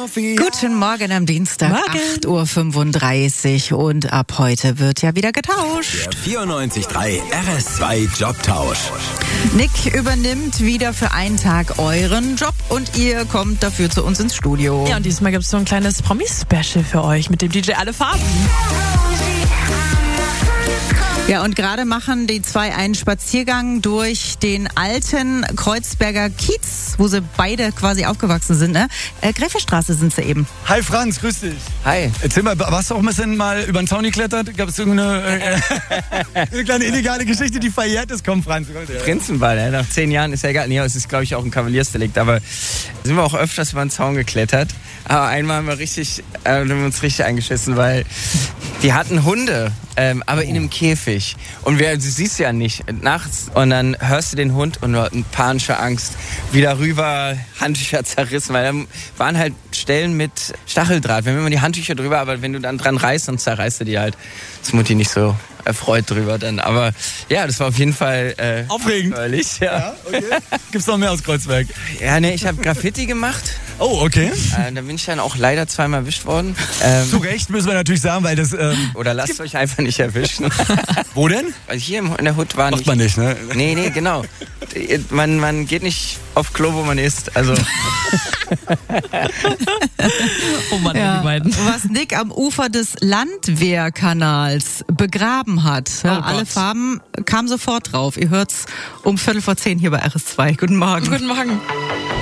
Guten Morgen am Dienstag, 8.35 Uhr und ab heute wird ja wieder getauscht. Der 94.3 RS2 Jobtausch. Nick übernimmt wieder für einen Tag euren Job und ihr kommt dafür zu uns ins Studio. Ja, und diesmal gibt es so ein kleines Promi-Special für euch mit dem DJ Alle Farben. Ja, und gerade machen die zwei einen Spaziergang durch den alten Kreuzberger Kiez, wo sie beide quasi aufgewachsen sind, ne? Gräfestraße sind sie eben. Hi Franz, grüß dich. Hi. Erzähl mal, warst du auch ein bisschen mal über den Zaun geklettert? Gab es irgendeine eine kleine illegale Geschichte, die verjährt ist? Komm Franz. Prinzenball, ja, nach 10 Jahren ist ja egal. Nee, es ist glaube ich auch ein Kavaliersdelikt, aber sind wir auch öfters über den Zaun geklettert. Aber einmal haben wir uns richtig eingeschissen, weil die hatten Hunde, aber in einem Käfig. Und du siehst ja nicht nachts und dann hörst du den Hund und du hast eine panische Angst. Wieder rüber, Handtücher zerrissen, weil da waren halt Stellen mit Stacheldraht. Wir haben immer die Handtücher drüber, aber wenn du dann dran reißt, dann zerreißt du die halt. Das ist Mutti nicht so erfreut drüber dann. Aber ja, das war auf jeden Fall aufregend. Abenteuerlich, ja. Okay. Gibt's noch mehr aus Kreuzberg? Ja, ne, ich habe Graffiti gemacht. Oh, okay. Da bin ich dann auch leider 2-mal erwischt worden. Zu Recht müssen wir natürlich sagen, weil das... Oder lasst euch einfach nicht erwischen. Wo denn? Weil hier in der Hut war nicht... Macht man nicht, ne? Nee, genau. Man geht nicht auf Klo, wo man isst. Also... Oh Mann, Ja, die beiden. was Nick am Ufer des Landwehrkanals begraben hat. Ja, alle Farben kam sofort drauf. Ihr hört's um 9:45 hier bei RS2. Guten Morgen. Guten Morgen.